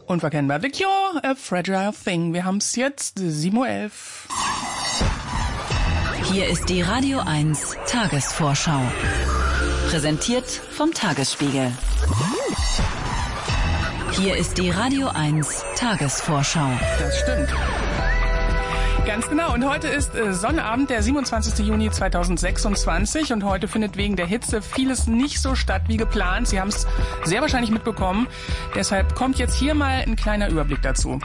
Unverkennbar. The Cure, A Fragile Thing. Wir haben es jetzt 7:11 Uhr. Hier ist die Radio 1 Tagesvorschau. Präsentiert vom Tagesspiegel. Hier ist die Radio 1 Tagesvorschau. Das stimmt. Ganz genau. Und heute ist Sonnabend, der 27. Juni 2026. Und heute findet wegen der Hitze vieles nicht so statt wie geplant. Sie haben es sehr wahrscheinlich mitbekommen. Deshalb kommt jetzt hier mal ein kleiner Überblick dazu.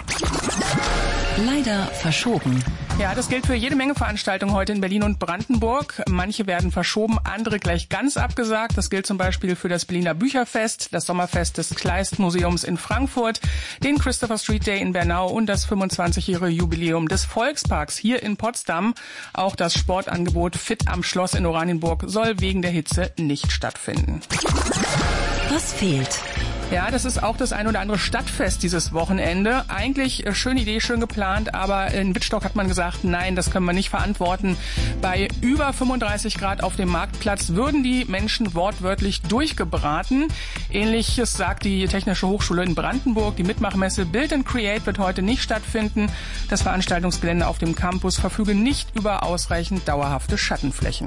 Leider verschoben. Ja, das gilt für jede Menge Veranstaltungen heute in Berlin und Brandenburg. Manche werden verschoben, andere gleich ganz abgesagt. Das gilt zum Beispiel für das Berliner Bücherfest, das Sommerfest des Kleist-Museums in Frankfurt, den Christopher Street Day in Bernau und das 25-jährige Jubiläum des Volksparks hier in Potsdam. Auch das Sportangebot Fit am Schloss in Oranienburg soll wegen der Hitze nicht stattfinden. Was fehlt? Ja, das ist auch das ein oder andere Stadtfest dieses Wochenende. Eigentlich schöne Idee, schön geplant, aber in Wittstock hat man gesagt, nein, das können wir nicht verantworten. Bei über 35 Grad auf dem Marktplatz würden die Menschen wortwörtlich durchgebraten. Ähnliches sagt die Technische Hochschule in Brandenburg. Die Mitmachmesse Build and Create wird heute nicht stattfinden. Das Veranstaltungsgelände auf dem Campus verfüge nicht über ausreichend dauerhafte Schattenflächen.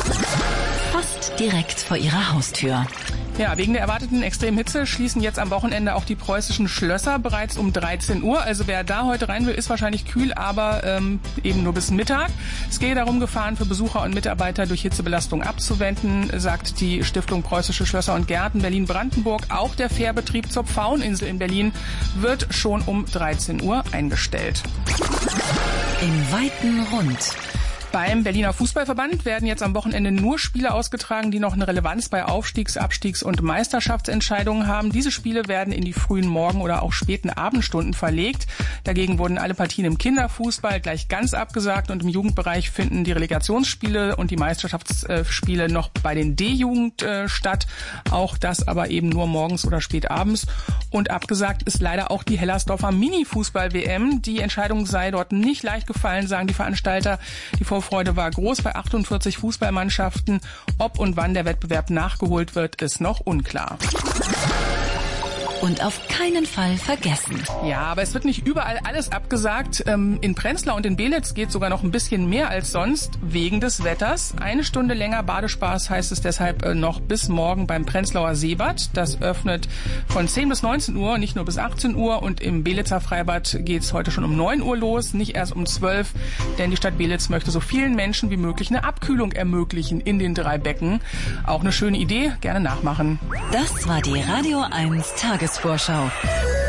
Fast direkt vor ihrer Haustür. Ja, wegen der erwarteten extremen Hitze schließen jetzt am Wochenende auch die preußischen Schlösser bereits um 13 Uhr. Also wer da heute rein will, ist wahrscheinlich kühl, aber eben nur bis Mittag. Es gehe darum, Gefahren für Besucher und Mitarbeiter durch Hitzebelastung abzuwenden, sagt die Stiftung Preußische Schlösser und Gärten Berlin-Brandenburg. Auch der Fährbetrieb zur Pfaueninsel in Berlin wird schon um 13 Uhr eingestellt. Im weiten Rund. Beim Berliner Fußballverband werden jetzt am Wochenende nur Spiele ausgetragen, die noch eine Relevanz bei Aufstiegs-, Abstiegs- und Meisterschaftsentscheidungen haben. Diese Spiele werden in die frühen Morgen- oder auch späten Abendstunden verlegt. Dagegen wurden alle Partien im Kinderfußball gleich ganz abgesagt und im Jugendbereich finden die Relegationsspiele und die Meisterschaftsspiele noch bei den D-Jugend statt. Auch das aber eben nur morgens oder spät abends. Und abgesagt ist leider auch die Hellersdorfer Mini-Fußball-WM. Die Entscheidung sei dort nicht leicht gefallen, sagen die Veranstalter. Die Vorfreude war groß bei 48 Fußballmannschaften. Ob und wann der Wettbewerb nachgeholt wird, ist noch unklar. Und auf keinen Fall vergessen. Ja, aber es wird nicht überall alles abgesagt. In Prenzlau und in Belitz geht sogar noch ein bisschen mehr als sonst wegen des Wetters. 1 Stunde länger Badespaß heißt es deshalb noch bis morgen beim Prenzlauer Seebad. Das öffnet von 10 bis 19 Uhr, nicht nur bis 18 Uhr. Und im Belitzer Freibad geht es heute schon um 9 Uhr los, nicht erst um 12. Denn die Stadt Belitz möchte so vielen Menschen wie möglich eine Abkühlung ermöglichen in den 3 Becken. Auch eine schöne Idee, gerne nachmachen. Das war die Radio 1 Tagesvorschau.